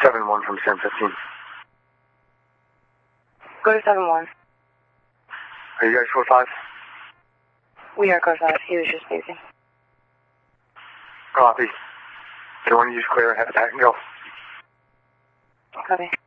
7-1 from 1015. Go to 7-1. Are you guys code 5? We are code 5. He was just speaking. Copy. They want to use clear and have attack and go. Copy.